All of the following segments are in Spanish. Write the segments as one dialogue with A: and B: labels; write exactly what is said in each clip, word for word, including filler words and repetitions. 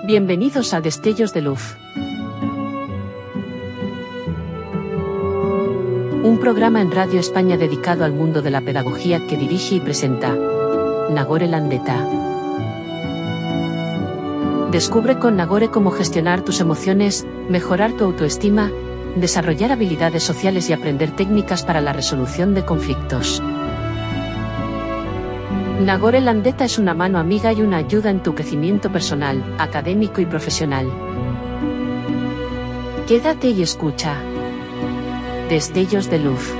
A: Bienvenidos a Destellos de Luz. Un programa en Radio España dedicado al mundo de la pedagogía que dirige y presenta Nagore Landeta. Descubre con Nagore cómo gestionar tus emociones, mejorar tu autoestima, desarrollar habilidades sociales y aprender técnicas para la resolución de conflictos. Nagore Landeta es una mano amiga y una ayuda en tu crecimiento personal, académico y profesional. Quédate y escucha. Destellos de Luz.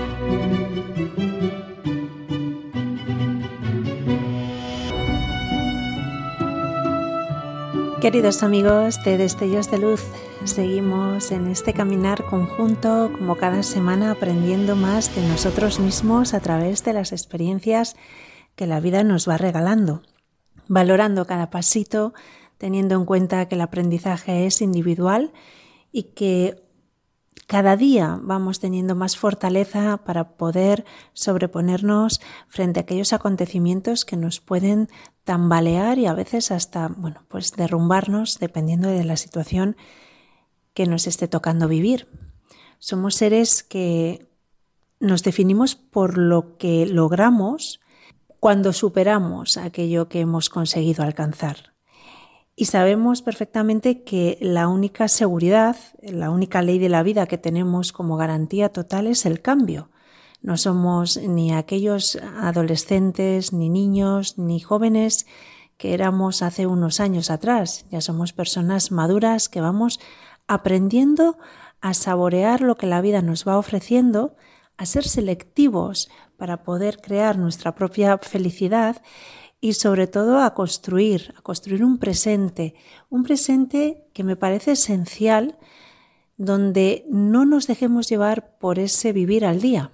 B: Queridos amigos de Destellos de Luz, seguimos en este caminar conjunto, como cada semana, aprendiendo más de nosotros mismos a través de las experiencias que la vida nos va regalando, valorando cada pasito, teniendo en cuenta que el aprendizaje es individual y que cada día vamos teniendo más fortaleza para poder sobreponernos frente a aquellos acontecimientos que nos pueden tambalear y a veces hasta, bueno, pues derrumbarnos dependiendo de la situación que nos esté tocando vivir. Somos seres que nos definimos por lo que logramos cuando superamos aquello que hemos conseguido alcanzar. Y sabemos perfectamente que la única seguridad, la única ley de la vida que tenemos como garantía total es el cambio. No somos ni aquellos adolescentes, ni niños, ni jóvenes que éramos hace unos años atrás. Ya somos personas maduras que vamos aprendiendo a saborear lo que la vida nos va ofreciendo, a ser selectivos para poder crear nuestra propia felicidad y sobre todo a construir, a construir un presente, un presente que me parece esencial, donde no nos dejemos llevar por ese vivir al día.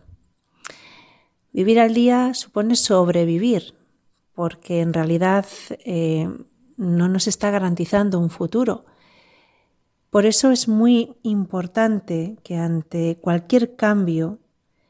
B: Vivir al día supone sobrevivir, porque en realidad eh, no nos está garantizando un futuro. Por eso es muy importante que ante cualquier cambio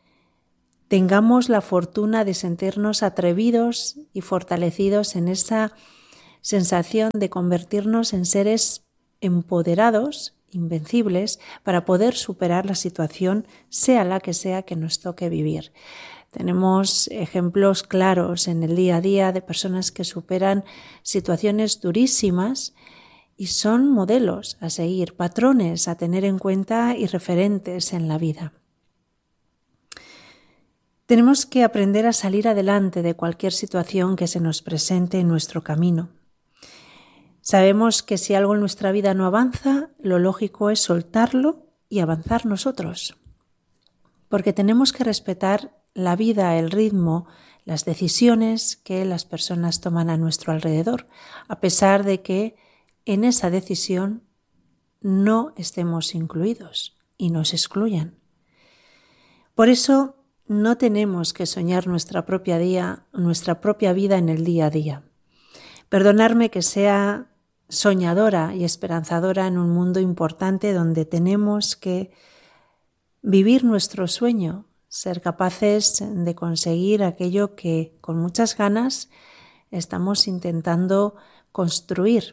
B: tengamos la fortuna de sentirnos atrevidos y fortalecidos en esa sensación de convertirnos en seres empoderados, invencibles, para poder superar la situación, sea la que sea que nos toque vivir. Tenemos ejemplos claros en el día a día de personas que superan situaciones durísimas y son modelos a seguir, patrones a tener en cuenta y referentes en la vida. Tenemos que aprender a salir adelante de cualquier situación que se nos presente en nuestro camino. Sabemos que si algo en nuestra vida no avanza, lo lógico es soltarlo y avanzar nosotros. Porque tenemos que respetar la vida, el ritmo, las decisiones que las personas toman a nuestro alrededor, a pesar de que en esa decisión no estemos incluidos y nos excluyan. Por eso, no tenemos que soñar nuestra propia día, nuestra propia vida en el día a día. Perdonarme que sea soñadora y esperanzadora en un mundo importante donde tenemos que vivir nuestro sueño, ser capaces de conseguir aquello que con muchas ganas estamos intentando construir.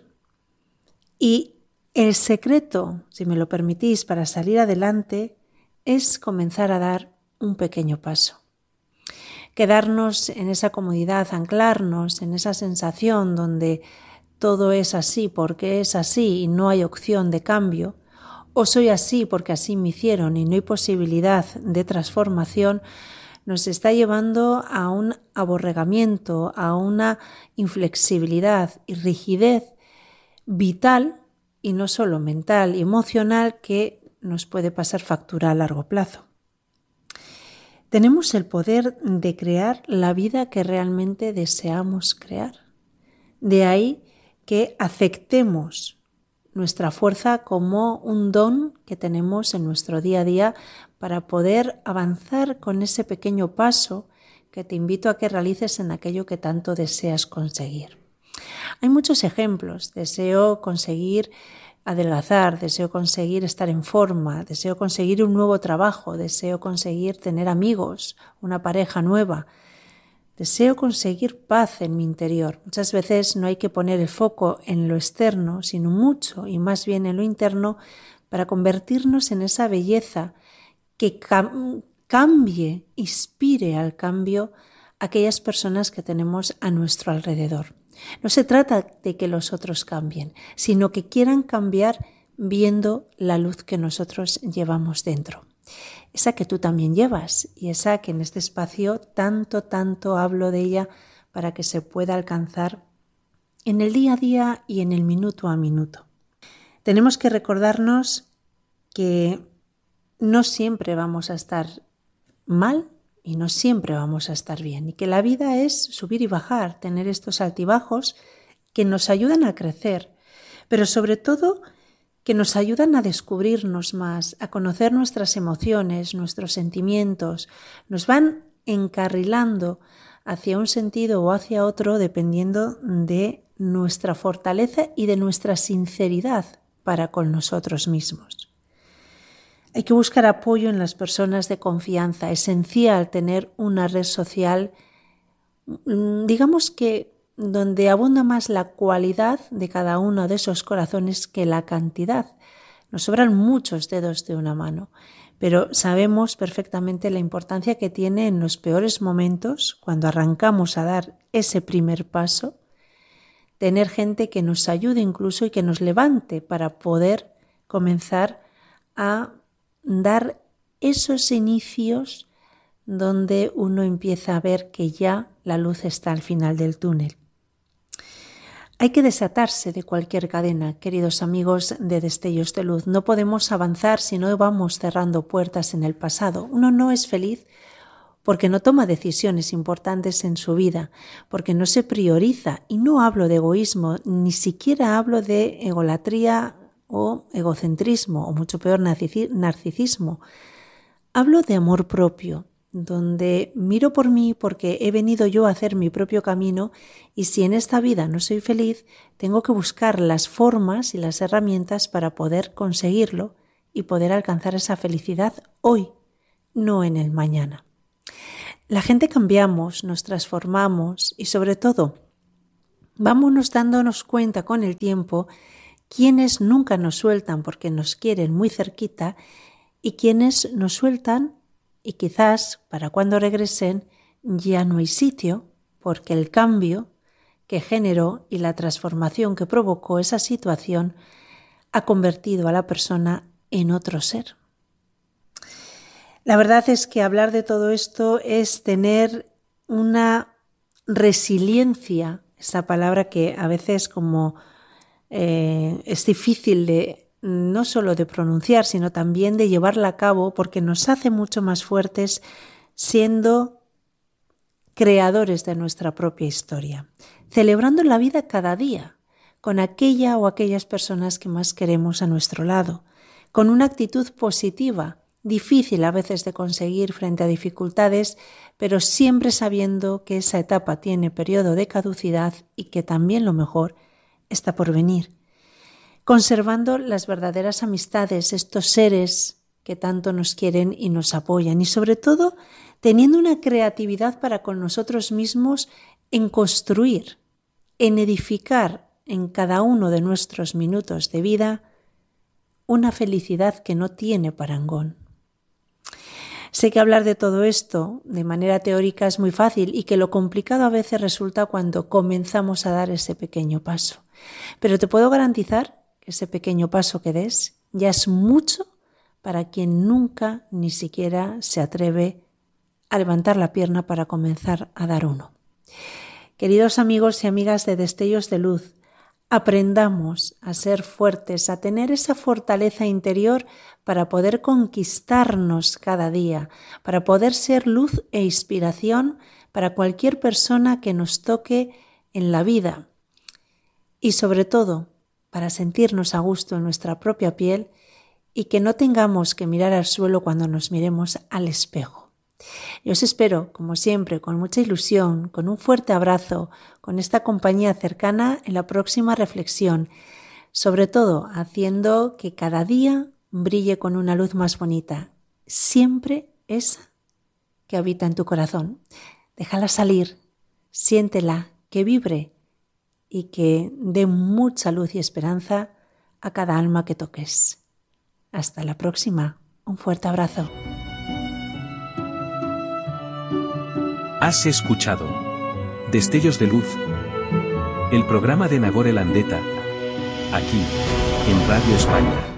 B: Y el secreto, si me lo permitís, para salir adelante es comenzar a dar un pequeño paso. Quedarnos en esa comodidad, anclarnos en esa sensación donde todo es así porque es así y no hay opción de cambio, o soy así porque así me hicieron y no hay posibilidad de transformación, nos está llevando a un aborregamiento, a una inflexibilidad y rigidez vital y no solo mental y emocional que nos puede pasar factura a largo plazo. Tenemos el poder de crear la vida que realmente deseamos crear. De ahí que aceptemos nuestra fuerza como un don que tenemos en nuestro día a día para poder avanzar con ese pequeño paso que te invito a que realices en aquello que tanto deseas conseguir. Hay muchos ejemplos. Deseo conseguir adelgazar, deseo conseguir estar en forma, deseo conseguir un nuevo trabajo, deseo conseguir tener amigos, una pareja nueva. Deseo conseguir paz en mi interior. Muchas veces no hay que poner el foco en lo externo, sino mucho y más bien en lo interno para convertirnos en esa belleza que cam- cambie, inspire al cambio a aquellas personas que tenemos a nuestro alrededor. No se trata de que los otros cambien, sino que quieran cambiar viendo la luz que nosotros llevamos dentro. Esa que tú también llevas y esa que en este espacio tanto, tanto hablo de ella para que se pueda alcanzar en el día a día y en el minuto a minuto. Tenemos que recordarnos que no siempre vamos a estar mal y no siempre vamos a estar bien y que la vida es subir y bajar, tener estos altibajos que nos ayudan a crecer, pero sobre todo que nos ayudan a descubrirnos más, a conocer nuestras emociones, nuestros sentimientos, nos van encarrilando hacia un sentido o hacia otro dependiendo de nuestra fortaleza y de nuestra sinceridad para con nosotros mismos. Hay que buscar apoyo en las personas de confianza, esencial tener una red social, digamos que donde abunda más la cualidad de cada uno de esos corazones que la cantidad. Nos sobran muchos dedos de una mano, pero sabemos perfectamente la importancia que tiene en los peores momentos, cuando arrancamos a dar ese primer paso, tener gente que nos ayude incluso y que nos levante para poder comenzar a dar esos inicios donde uno empieza a ver que ya la luz está al final del túnel. Hay que desatarse de cualquier cadena, queridos amigos de Destellos de Luz. No podemos avanzar si no vamos cerrando puertas en el pasado. Uno no es feliz porque no toma decisiones importantes en su vida, porque no se prioriza. Y no hablo de egoísmo, ni siquiera hablo de egolatría o egocentrismo, o mucho peor narcisismo. Hablo de amor propio, donde miro por mí porque he venido yo a hacer mi propio camino y si en esta vida no soy feliz, tengo que buscar las formas y las herramientas para poder conseguirlo y poder alcanzar esa felicidad hoy, no en el mañana. La gente cambiamos, nos transformamos y sobre todo vámonos dándonos cuenta con el tiempo quienes nunca nos sueltan porque nos quieren muy cerquita y quienes nos sueltan y quizás para cuando regresen ya no hay sitio porque el cambio que generó y la transformación que provocó esa situación ha convertido a la persona en otro ser. La verdad es que hablar de todo esto es tener una resiliencia, esa palabra que a veces como eh, es difícil de no solo de pronunciar, sino también de llevarla a cabo porque nos hace mucho más fuertes siendo creadores de nuestra propia historia, celebrando la vida cada día con aquella o aquellas personas que más queremos a nuestro lado, con una actitud positiva, difícil a veces de conseguir frente a dificultades, pero siempre sabiendo que esa etapa tiene periodo de caducidad y que también lo mejor está por venir. Conservando las verdaderas amistades, estos seres que tanto nos quieren y nos apoyan y sobre todo teniendo una creatividad para con nosotros mismos en construir, en edificar en cada uno de nuestros minutos de vida una felicidad que no tiene parangón. Sé que hablar de todo esto de manera teórica es muy fácil y que lo complicado a veces resulta cuando comenzamos a dar ese pequeño paso, pero te puedo garantizar ese pequeño paso que des ya es mucho para quien nunca ni siquiera se atreve a levantar la pierna para comenzar a dar uno. Queridos amigos y amigas de Destellos de Luz, aprendamos a ser fuertes, a tener esa fortaleza interior para poder conquistarnos cada día, para poder ser luz e inspiración para cualquier persona que nos toque en la vida y sobre todo para sentirnos a gusto en nuestra propia piel y que no tengamos que mirar al suelo cuando nos miremos al espejo. Yo os espero, como siempre, con mucha ilusión, con un fuerte abrazo, con esta compañía cercana en la próxima reflexión, sobre todo haciendo que cada día brille con una luz más bonita, siempre esa que habita en tu corazón. Déjala salir, siéntela, que vibre y que dé mucha luz y esperanza a cada alma que toques. Hasta la próxima. Un fuerte abrazo.
C: Has escuchado Destellos de Luz, el programa de Nagore Landeta, aquí, en Radio España.